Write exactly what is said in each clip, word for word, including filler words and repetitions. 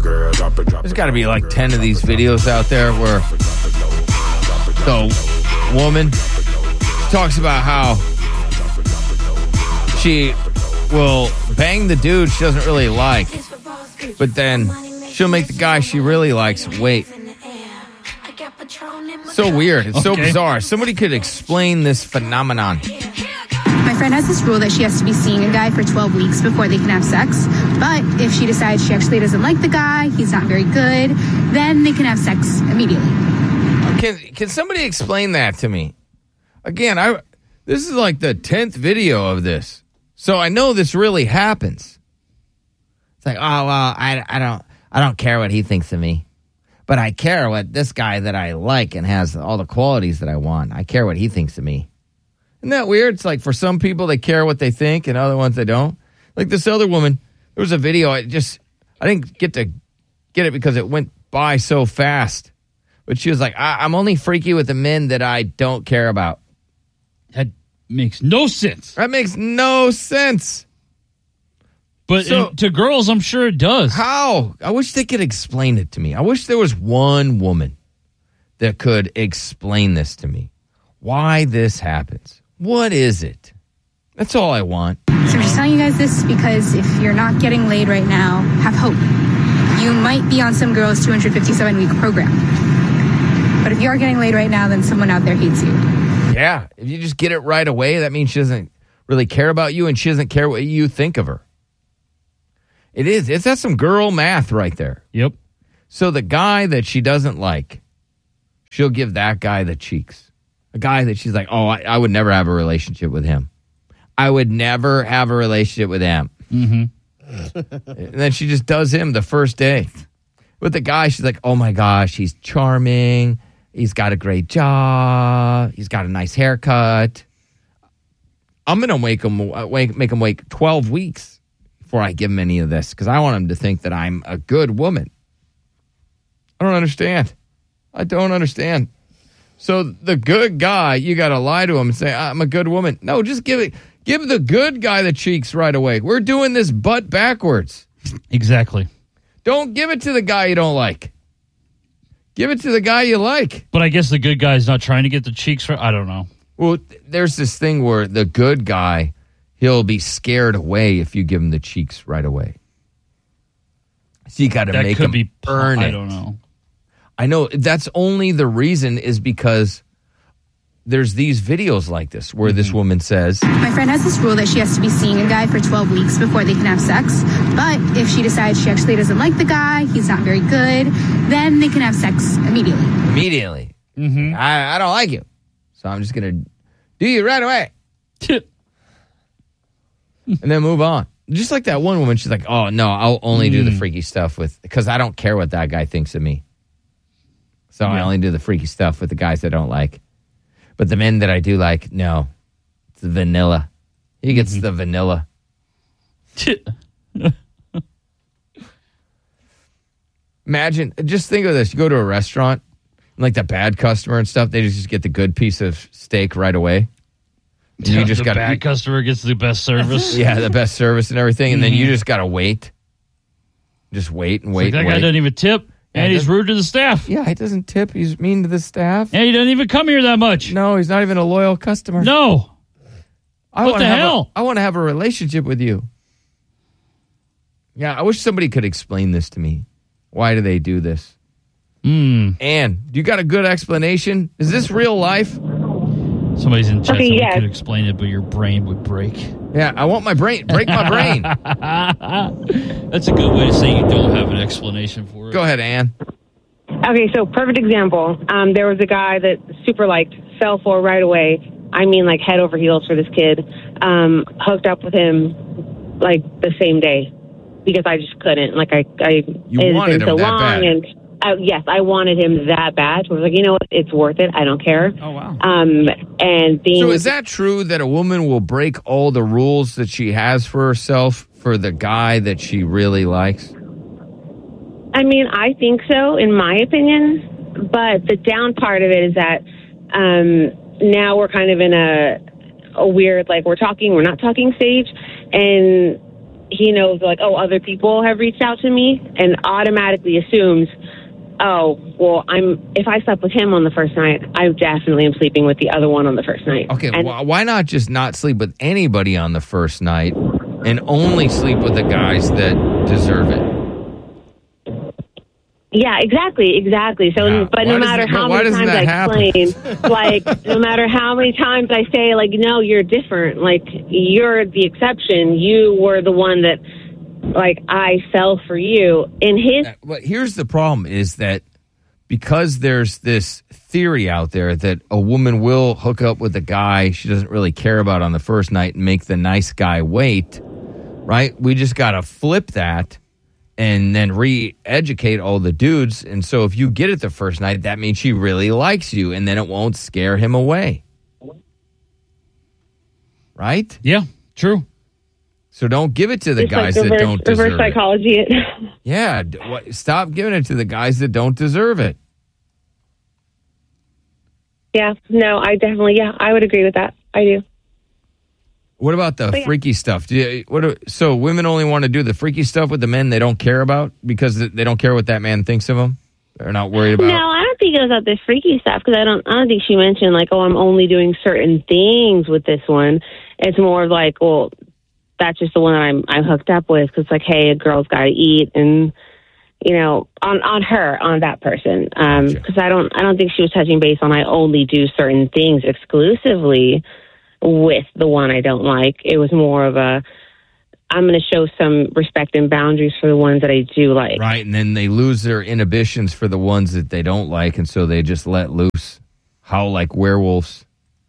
There's got to be like ten of these videos out there where the woman talks about how she will bang the dude she doesn't really like, but then she'll make the guy she really likes wait. So weird. It's okay. So bizarre. Somebody could explain this phenomenon. My friend has this rule that she has to be seeing a guy for twelve weeks before they can have sex. But if she decides she actually doesn't like the guy, he's not very good, then they can have sex immediately. Can can somebody explain that to me? Again, I this is like the tenth video of this. So I know this really happens. It's like, oh, well, I, I don't I don't care what he thinks of me. But I care what this guy that I like and has all the qualities that I want. I care what he thinks of me. Isn't that weird? It's like for some people, they care what they think and other ones they don't. Like this other woman, there was a video. I just, I didn't get to get it because it went by so fast. But she was like, I, I'm only freaky with the men that I don't care about. That makes no sense. That makes no sense. But so, in, to girls, I'm sure it does. How? I wish they could explain it to me. I wish there was one woman that could explain this to me. Why this happens. What is it? That's all I want. So I'm just telling you guys this because if you're not getting laid right now, have hope. You might be on some girl's two hundred fifty-seven week program. But if you are getting laid right now, then someone out there hates you. Yeah. If you just get it right away, that means she doesn't really care about you and she doesn't care what you think of her. It is. It's that's some girl math right there. Yep. So the guy that she doesn't like, she'll give that guy the cheeks. A guy that she's like, oh, I, I would never have a relationship with him. I would never have a relationship with him. Mm-hmm. And then she just does him the first day. With the guy, she's like, oh my gosh, he's charming. He's got a great job. He's got a nice haircut. I'm going to make him, wait, make him wait twelve weeks. Before I give him any of this, because I want him to think that I'm a good woman. I don't understand. I don't understand. So the good guy, you got to lie to him and say, I'm a good woman. No, just give it. Give the good guy the cheeks right away. We're doing this butt backwards. Exactly. Don't give it to the guy you don't like. Give it to the guy you like. But I guess the good guy's not trying to get the cheeks right. I don't know. Well, there's this thing where the good guy, he'll be scared away if you give him the cheeks right away. So you got to make him be, earn it. I don't know. I know that's only the reason is because there's these videos like this where mm-hmm. this woman says, my friend has this rule that she has to be seeing a guy for twelve weeks before they can have sex. But if she decides she actually doesn't like the guy, he's not very good, then they can have sex immediately. Immediately. Mm-hmm. I, I don't like you. So I'm just going to do you right away. And then move on. Just like that one woman, she's like, oh, no, I'll only mm. do the freaky stuff with, because I don't care what that guy thinks of me. So yeah. I only do the freaky stuff with the guys I don't like. But the men that I do like, no. It's the vanilla. He gets mm-hmm. the vanilla. Imagine, just think of this. You go to a restaurant, and like the bad customer and stuff, they just get the good piece of steak right away. And yeah, you just the gotta, bad you, customer gets the best service. Yeah, the best service and everything. And mm-hmm. then you just got to wait. Just wait and wait like that and guy wait. doesn't even tip, and, and he's rude to the staff. Yeah, he doesn't tip. He's mean to the staff. And he doesn't even come here that much. No, he's not even a loyal customer. No. I what the hell? A, I want to have a relationship with you. Yeah, I wish somebody could explain this to me. Why do they do this? Mm. Ann, you got a good explanation? Is this real life? Somebody's in chat. Okay, Someone yes. could explain it, but your brain would break. Yeah, I want my brain. Break my brain. That's a good way to say you don't have an explanation for it. Go ahead, Ann. Okay, so perfect example. Um, there was a guy that super liked, fell for right away. I mean, like head over heels for this kid. Um, hooked up with him like the same day because I just couldn't. Like I, I you it wanted had been him so that long, bad. and I, yes, I wanted him that bad. So I was like, you know what? It's worth it. I don't care. Oh wow. Um, and being so is that true that a woman will break all the rules that she has for herself for the guy that she really likes? I mean, I think so, in my opinion. But the down part of it is that um, now we're kind of in a, a weird, like, we're talking, we're not talking stage. And he knows, like, oh, other people have reached out to me, and automatically assumes, oh, well, I'm if I slept with him on the first night, I definitely am sleeping with the other one on the first night. Okay, and, wh- why not just not sleep with anybody on the first night and only sleep with the guys that deserve it? Yeah, exactly, exactly. So, Yeah. but Why no does matter it- how why many doesn't times that I happen? explain, like, no matter how many times I say, like, no, you're different. Like, you're the exception. You were the one that, like, I fell for you. In his, But here's the problem is that because there's this theory out there that a woman will hook up with a guy she doesn't really care about on the first night and make the nice guy wait, right? We just got to flip that and then re-educate all the dudes. And so if you get it the first night, that means she really likes you, and then it won't scare him away. Right? Yeah, true. So don't give it to the it's guys like reverse, that don't deserve reverse psychology. It. it. Yeah, d- what, stop giving it to the guys that don't deserve it. Yeah, no, I definitely, yeah, I would agree with that. I do. What about the But yeah. freaky stuff? Do you, what? do- so women only want to do the freaky stuff with the men they don't care about because they don't care what that man thinks of them. They're not worried about. No, I don't think it was about the freaky stuff because I don't. I don't think she mentioned like, oh, I'm only doing certain things with this one. It's more of like, well, that's just the one that I'm I'm hooked up with because like, hey, a girl's got to eat, and you know, on on her, on that person. Um, Gotcha. because I don't I don't think she was touching base on I only do certain things exclusively with the one I don't like. It was more of a I'm going to show some respect and boundaries for the ones that I do like. Right, and then they lose their inhibitions for the ones that they don't like, and so they just let loose, howl like werewolves.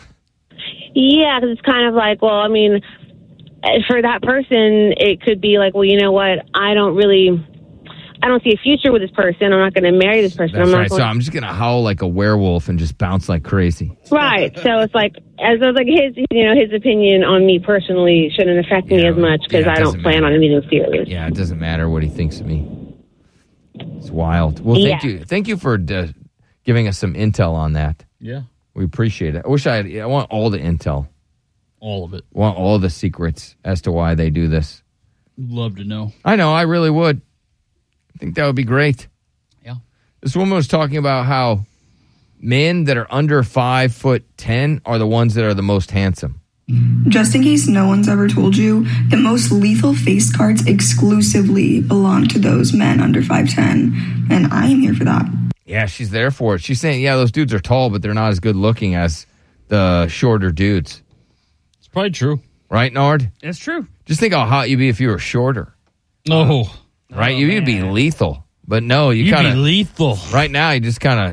Yeah, because it's kind of like, well, I mean, for that person, it could be like, well, you know what? I don't really, I don't see a future with this person. I'm not going to marry this person. That's I'm not right. going So I'm just gonna howl like a werewolf and just bounce like crazy. right. So it's like, as though like his, you know, his opinion on me personally shouldn't affect me Yeah, as much because yeah, it I don't doesn't plan matter. on anything serious. Yeah, it doesn't matter what he thinks of me. It's wild. Well, thank Yeah. you, thank you for uh, giving us some intel on that. Yeah. We appreciate it. I wish I had. I want all the intel. All of it. I want all the secrets as to why they do this. Love to know. I know. I really would. I think that would be great. Yeah. This woman was talking about how men that are under five foot ten are the ones that are the most handsome. Just in case no one's ever told you, the most lethal face cards exclusively belong to those men under five ten, and I am here for that. Yeah, she's there for it. She's saying, yeah, those dudes are tall, but they're not as good looking as the shorter dudes. It's probably true. Right, Nard? It's true. Just think how hot you'd be if you were shorter. Oh, Right? Oh, You'd be man. lethal. But no, you you'd kind be of... lethal. Right now, you just kind of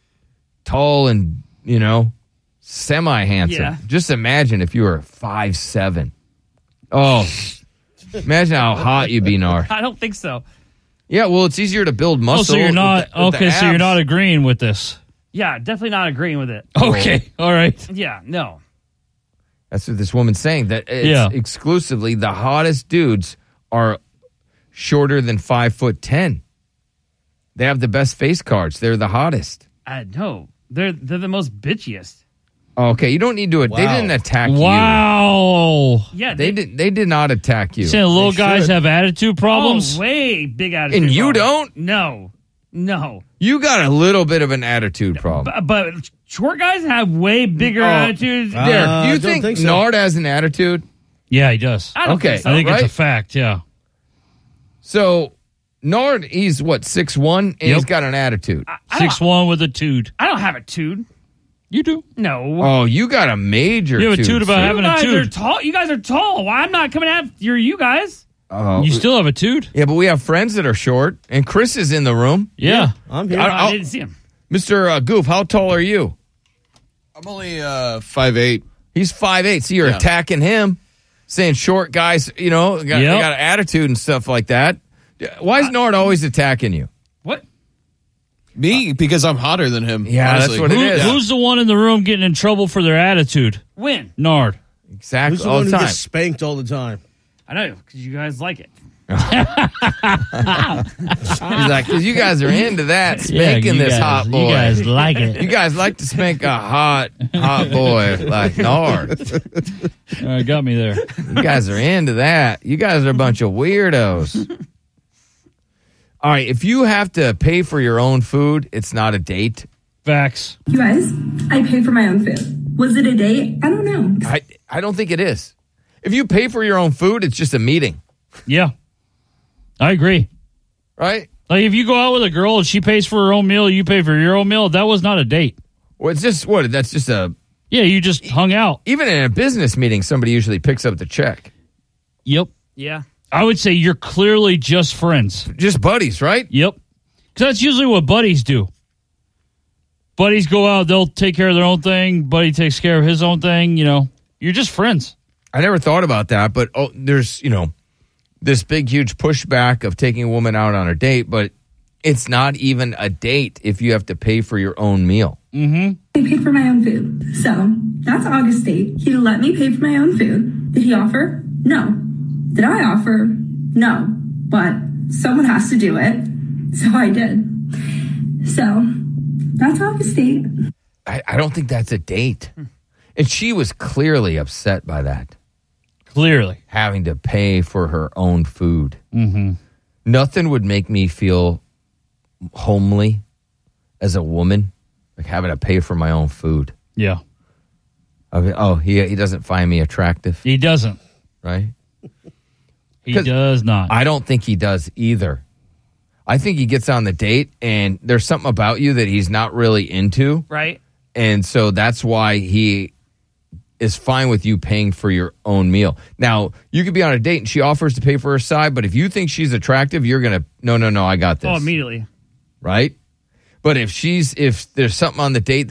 tall and, you know, semi-handsome. Yeah. Just imagine if you were five seven. Oh, imagine how hot you'd be, Nard. I don't think so. Yeah, well, it's easier to build Oh, muscle. so you're not with the- with the okay. So you're abs. not agreeing with this. Yeah, definitely not agreeing with it. Okay, all right. Yeah, no. That's what this woman's saying. That it's Yeah. exclusively the hottest dudes are shorter than five foot ten. They have the best face cards. They're the hottest. I no. They're they're the most bitchiest. Okay, you don't need to. They Wow. didn't attack you. Wow. Yeah, They did. They did not attack you. Saying little They guys should. have attitude problems. Oh, way big attitude. And you problem. don't? No, no. You got a little bit of an attitude problem. But, but short guys have way bigger Oh. attitudes. Uh, Derek, do I you don't think, think so. Nard has an attitude? Yeah, he does. I don't Okay. think so. I think right? it's a fact. Yeah. So Nard, he's what six one, and Yep. he's got an attitude. I don't, Six one with a tood. I don't have a tude. You do. No. Oh, you got a major. You have a toot, toot about sir. having you a guys are tude. tall. You guys are tall. Why I'm not coming after you guys? Oh, You still have a tood. yeah, but we have friends that are short, and Chris is in the room. Yeah. I'm here. I- I, I'll- didn't see him. Mister Uh, Goof, how tall are you? I'm only uh, five eight. He's five eight. So you're Yeah. attacking him, saying short guys, you know, got, they Yep. got an attitude and stuff like that. Why is Nard always attacking you? What? Me, because I'm hotter than him. Yeah, that's honestly. what it Who, is. Who's the one in the room getting in trouble for their attitude? When? Nard. Exactly Who's the all one the who time. gets spanked all the time? I know because you guys like it. He's like, because you guys are into that, spanking you this guys- hot boy. You guys like it. You guys like to spank a hot, hot boy like Nard. Uh, got me there. You guys are into that. You guys are a bunch of weirdos. All right, if you have to pay for your own food, it's not a date. Facts. You guys, I pay for my own food. Was it a date? I don't know. I, I don't think it is. If you pay for your own food, it's just a meeting, Yeah. I agree. right? Like if you go out with a girl and she pays for her own meal, you pay for your own meal, that was not a date. Well, it's just what? That's just a. Yeah, you just hung out. Even in a business meeting, somebody usually picks up the check. Yep. Yeah. I would say you're clearly just friends. Just buddies, right? Yep. Because that's usually what buddies do. Buddies go out, they'll take care of their own thing. Buddy takes care of his own thing. You know, you're just friends. I never thought about that, but oh, there's, you know, this big, huge pushback of taking a woman out on a date, but it's not even a date if you have to pay for your own meal. Mm-hmm. I paid for my own food. So that's August date. He let me pay for my own food. Did he offer? No. Did I offer? No. But someone has to do it. So I did. So that's August date. I, I don't think that's a date. And she was clearly upset by that, Clearly. having to pay for her own food. Mm-hmm. Nothing would make me feel homely as a woman, like having to pay for my own food. Yeah. I mean, oh, he he doesn't find me attractive, He doesn't. right? He 'Cause does not. I don't think he does either. I think he gets on the date and there's something about you that he's not really into. Right. And so that's why he is fine with you paying for your own meal. Now, you could be on a date and she offers to pay for her side, but if you think she's attractive, you're going to, no, no, no, I got this. Oh, immediately. Right? But if she's, if there's something on the date that